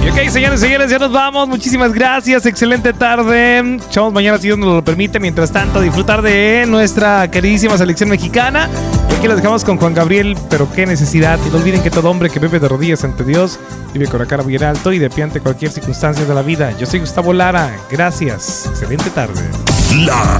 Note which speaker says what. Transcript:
Speaker 1: Y ok, señores, ya nos vamos. Muchísimas gracias. Excelente tarde. Echamos mañana si Dios nos lo permite. Mientras tanto, disfrutar de nuestra queridísima selección mexicana. Y aquí los dejamos con Juan Gabriel. Pero qué necesidad. Y no olviden que todo hombre que bebe de rodillas ante Dios vive con la cara bien alto y de pie ante cualquier circunstancia de la vida. Yo soy Gustavo Lara. Gracias. Excelente tarde.